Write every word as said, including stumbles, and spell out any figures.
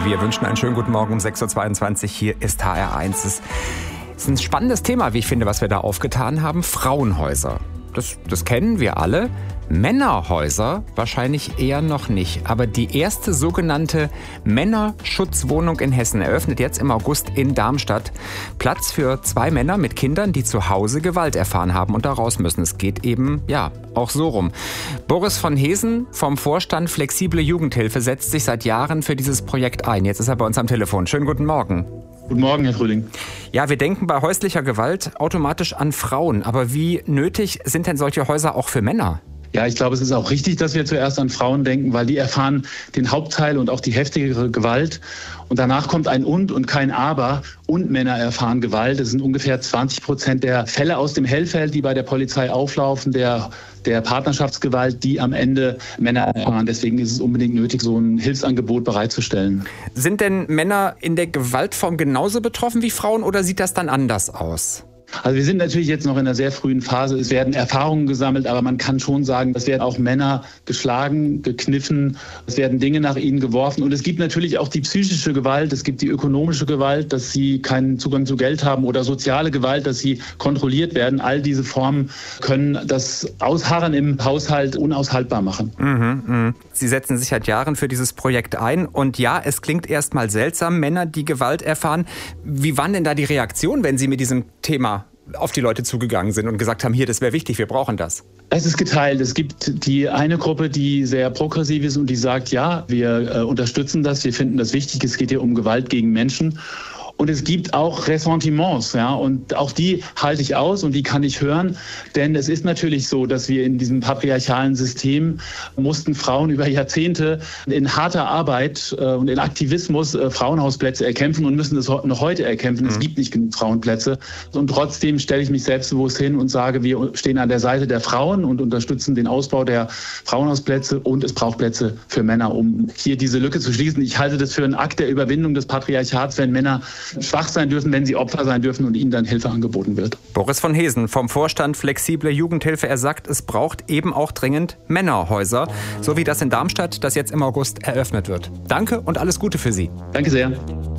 Wir wünschen einen schönen guten Morgen um sechs Uhr zweiundzwanzig. Hier ist H R eins. Es ist ein spannendes Thema, wie ich finde, was wir da aufgetan haben. Frauenhäuser. Das, das kennen wir alle. Männerhäuser wahrscheinlich eher noch nicht. Aber die erste sogenannte Männerschutzwohnung in Hessen eröffnet jetzt im August in Darmstadt. Platz für zwei Männer mit Kindern, die zu Hause Gewalt erfahren haben und da raus müssen. Es geht eben, ja, auch so rum. Boris von Hesen vom Vorstand Flexible Jugendhilfe setzt sich seit Jahren für dieses Projekt ein. Jetzt ist er bei uns am Telefon. Schönen guten Morgen. Guten Morgen, Herr Frühling. Ja, wir denken bei häuslicher Gewalt automatisch an Frauen. Aber wie nötig sind denn solche Häuser auch für Männer? Ja, ich glaube, es ist auch richtig, dass wir zuerst an Frauen denken, weil die erfahren den Hauptteil und auch die heftigere Gewalt. Und danach kommt ein Und und kein Aber. Und Männer erfahren Gewalt. Es sind ungefähr zwanzig Prozent der Fälle aus dem Hellfeld, die bei der Polizei auflaufen, der, der Partnerschaftsgewalt, die am Ende Männer erfahren. Deswegen ist es unbedingt nötig, so ein Hilfsangebot bereitzustellen. Sind denn Männer in der Gewaltform genauso betroffen wie Frauen oder sieht das dann anders aus? Also wir sind natürlich jetzt noch in einer sehr frühen Phase. Es werden Erfahrungen gesammelt, aber man kann schon sagen, es werden auch Männer geschlagen, gekniffen, es werden Dinge nach ihnen geworfen. Und es gibt natürlich auch die psychische Gewalt, es gibt die ökonomische Gewalt, dass sie keinen Zugang zu Geld haben oder soziale Gewalt, dass sie kontrolliert werden. All diese Formen können das Ausharren im Haushalt unaushaltbar machen. Mhm, mh. Sie setzen sich seit Jahren für dieses Projekt ein. Und ja, es klingt erstmal seltsam, Männer, die Gewalt erfahren. Wie waren denn da die Reaktionen, wenn Sie mit diesem Thema auf die Leute zugegangen sind und gesagt haben, hier, das wäre wichtig, wir brauchen das? Es ist geteilt. Es gibt die eine Gruppe, die sehr progressiv ist und die sagt, ja, wir äh, unterstützen das, wir finden das wichtig, es geht hier um Gewalt gegen Menschen. Und es gibt auch Ressentiments, ja, und auch die halte ich aus und die kann ich hören, denn es ist natürlich so, dass wir in diesem patriarchalen System mussten Frauen über Jahrzehnte in harter Arbeit äh, und in Aktivismus äh, Frauenhausplätze erkämpfen und müssen es noch heute erkämpfen. Mhm. Es gibt nicht genug Frauenplätze und trotzdem stelle ich mich selbstbewusst hin und sage, wir stehen an der Seite der Frauen und unterstützen den Ausbau der Frauenhausplätze und es braucht Plätze für Männer, um hier diese Lücke zu schließen. Ich halte das für einen Akt der Überwindung des Patriarchats, wenn Männer schwach sein dürfen, wenn sie Opfer sein dürfen und ihnen dann Hilfe angeboten wird. Boris von Hesen vom Vorstand Flexible Jugendhilfe. Er sagt, es braucht eben auch dringend Männerhäuser, so wie das in Darmstadt, das jetzt im August eröffnet wird. Danke und alles Gute für Sie. Danke sehr.